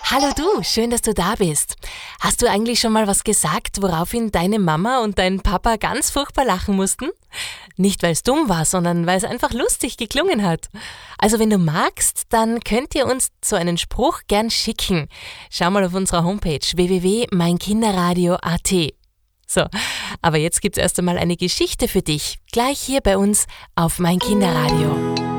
Hallo du, schön, dass du da bist. Hast du eigentlich schon mal was gesagt, woraufhin deine Mama und dein Papa ganz furchtbar lachen mussten? Nicht, weil es dumm war, sondern weil es einfach lustig geklungen hat. Also wenn du magst, dann könnt ihr uns so einen Spruch gern schicken. Schau mal auf unserer Homepage www.meinkinderradio.at. So, aber jetzt gibt's erst einmal eine Geschichte für dich, gleich hier bei uns auf Mein Kinderradio.